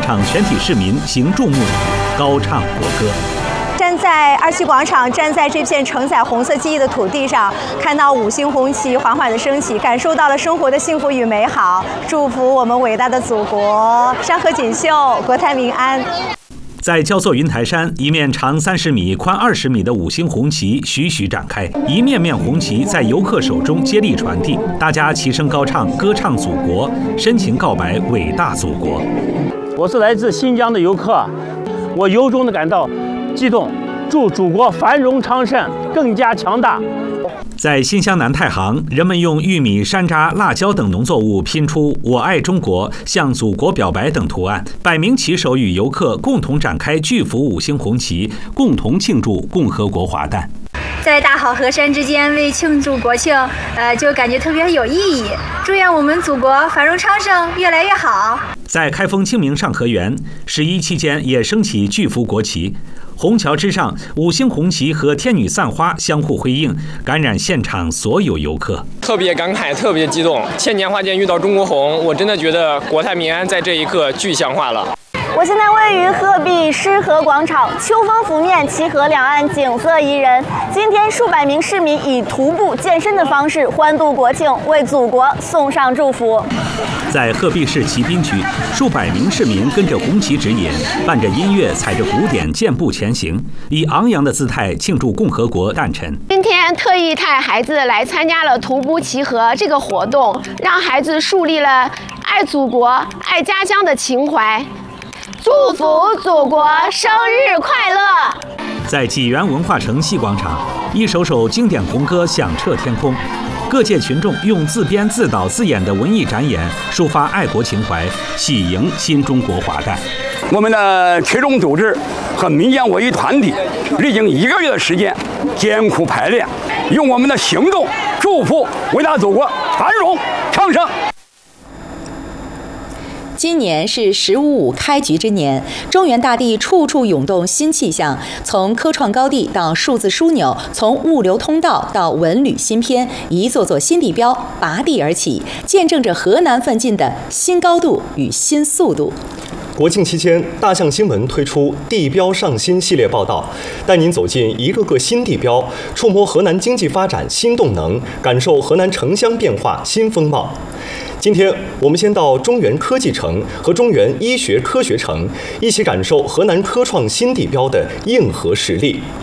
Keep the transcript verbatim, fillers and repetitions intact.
场全体市民行注目礼，高唱国歌。 站在二七广场，站在这片承载红色记忆的土地上，看到五星红旗缓缓地升起，感受到了生活的幸福与美好。祝福我们伟大的祖国山河锦绣，国泰民安。 在焦作云台山，一面长三十米、宽二十米的五星红旗徐徐展开，一面面红旗在游客手中接力传递，大家齐声高唱，歌唱祖国，深情告白伟大祖国。 我是来自新疆的游客，我由衷的感到激动，祝祖国繁荣昌盛，更加强大。 在新乡南太行，人们用玉米、山楂、辣椒等农作物拼出“我爱中国”、“向祖国表白”等图案，百名骑手与游客共同展开巨幅五星红旗，共同庆祝共和国华诞。 在大好河山之间为庆祝国庆，呃，就感觉特别有意义。祝愿我们祖国繁荣昌盛，越来越好。 在开封清明上河园，十一期间也升起巨幅国旗。虹桥之上，五星红旗和天女散花相互辉映，感染现场所有游客。 特别感慨，特别激动。千年花间遇到中国红，我真的觉得国泰民安在这一刻具象化了。 我现在位于鹤壁狮河广场，秋风拂面，齐河两岸景色宜人。今天数百名市民以徒步健身的方式欢度国庆，为祖国送上祝福。 在鹤壁市骑滨区，数百名市民跟着红旗指引，伴着音乐，踩着鼓点健步前行，以昂扬的姿态庆祝共和国诞辰。 今天特意带孩子来参加了徒步齐河这个活动，让孩子树立了爱祖国、爱家乡的情怀。祝福祖国生日快乐！ 在济源文化城西广场，一首首经典红歌响彻天空，各界群众用自编自导自演的文艺展演抒发爱国情怀，喜迎新中国华诞。 我们的群众组织和民间文艺团体历经一个月的时间艰苦排练，用我们的行动祝福伟大祖国繁荣昌盛。 今年是十五五开局之年，中原大地处处涌动新气象，从科创高地到数字枢纽，从物流通道到文旅新篇，一座座新地标拔地而起，见证着河南奋进的新高度与新速度。 国庆期间，大象新闻推出地标上新系列报道，带您走进一个个新地标，触摸河南经济发展新动能，感受河南城乡变化新风貌。今天，我们先到中原科技城和中原医学科学城，一起感受河南科创新地标的硬核实力。